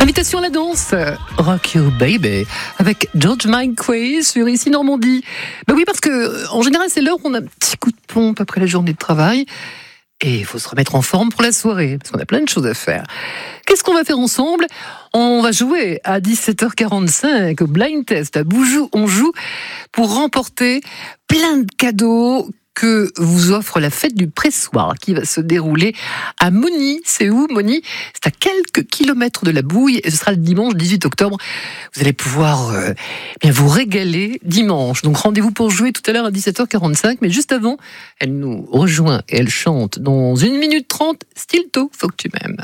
Invitation à la danse, Rock You Baby, avec George Michael sur Ici Normandie. Ben oui, parce que en général, c'est l'heure où on a un petit coup de pompe après la journée de travail. Et il faut se remettre en forme pour la soirée, parce qu'on a plein de choses à faire. Qu'est-ce qu'on va faire ensemble ? On va jouer à 17h45 au Blind Test à Boujou. On joue pour remporter plein de cadeaux que vous offre la fête du pressoir qui va se dérouler à Moni. C'est où, Moni ? C'est à quelques kilomètres de la Bouille et ce sera le dimanche 18 octobre. Vous allez pouvoir bien vous régaler dimanche. Donc rendez-vous pour jouer tout à l'heure à 17h45. Mais juste avant, elle nous rejoint et elle chante dans 1 minute 30. Stilto, faut que tu m'aimes.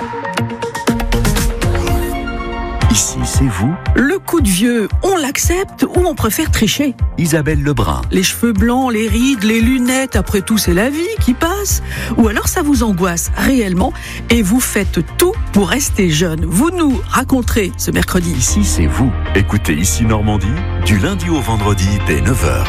Ici, c'est vous. Le coup de vieux, on l'accepte ou on préfère tricher ? Isabelle Lebrun. Les cheveux blancs, les rides, les lunettes, après tout, c'est la vie qui passe. Ou alors ça vous angoisse réellement et vous faites tout pour rester jeune. Vous nous raconterez ce mercredi. Ici, c'est vous. Écoutez Ici Normandie, du lundi au vendredi dès 9h.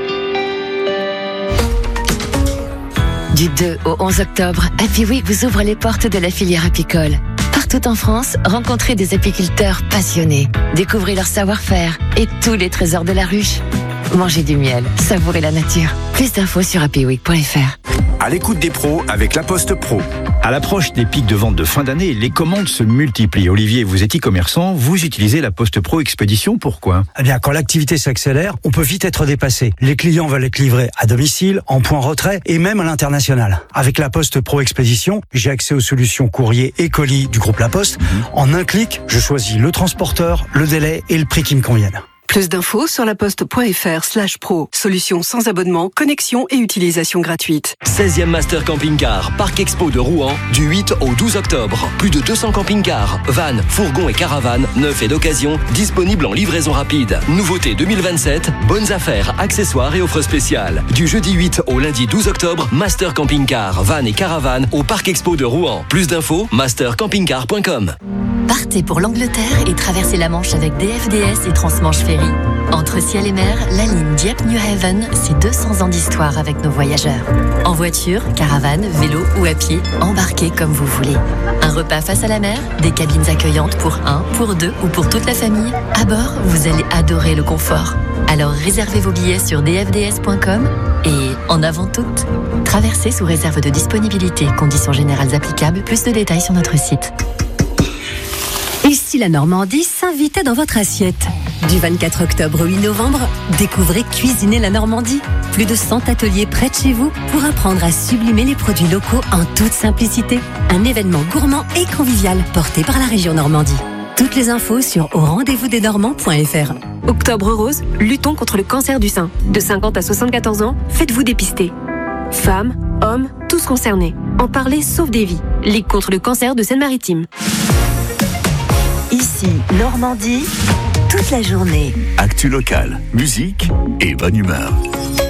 Du 2 au 11 octobre, Happy Week vous ouvre les portes de la filière apicole. Partout en France, rencontrez des apiculteurs passionnés. Découvrez leur savoir-faire et tous les trésors de la ruche. Mangez du miel, savourez la nature. Plus d'infos sur happyweek.fr. À l'écoute des pros avec La Poste Pro. À l'approche des pics de vente de fin d'année, les commandes se multiplient. Olivier, vous êtes e-commerçant, vous utilisez La Poste Pro Expédition, pourquoi ? Eh bien, quand l'activité s'accélère, on peut vite être dépassé. Les clients veulent être livrés à domicile, en point retrait et même à l'international. Avec La Poste Pro Expédition, j'ai accès aux solutions courrier et colis du groupe La Poste. En un clic, je choisis le transporteur, le délai et le prix qui me conviennent. Plus d'infos sur laposte.fr/pro. Solution sans abonnement, connexion et utilisation gratuite. 16e Master Camping Car, Parc Expo de Rouen, du 8 au 12 octobre. Plus de 200 camping-cars, vannes, fourgons et caravanes, neufs et d'occasion, disponibles en livraison rapide. Nouveauté 2027, bonnes affaires, accessoires et offres spéciales. Du jeudi 8 au lundi 12 octobre, Master Camping Car, vannes et caravanes au Parc Expo de Rouen. Plus d'infos, mastercampingcar.com. Partez pour l'Angleterre et traversez la Manche avec DFDS et Transmanche Ferry. Entre ciel et mer, la ligne Dieppe-New Haven, c'est 200 ans d'histoire avec nos voyageurs. En voiture, caravane, vélo ou à pied, embarquez comme vous voulez. Un repas face à la mer, des cabines accueillantes pour 1, pour 2 ou pour toute la famille. À bord, vous allez adorer le confort. Alors réservez vos billets sur dfds.com et en avant toutes, traversez sous réserve de disponibilité. Conditions générales applicables, plus de détails sur notre site. Ici la Normandie s'invitait dans votre assiette. Du 24 octobre au 8 novembre, découvrez Cuisiner la Normandie. Plus de 100 ateliers près de chez vous pour apprendre à sublimer les produits locaux en toute simplicité. Un événement gourmand et convivial porté par la région Normandie. Toutes les infos sur aurendezvousdesnormands.fr. Octobre rose, luttons contre le cancer du sein. De 50 à 74 ans, faites-vous dépister. Femmes, hommes, tous concernés. En parler sauve des vies. Ligue contre le cancer de Seine-Maritime. Ici, Normandie, toute la journée. Actu locale, musique et bonne humeur.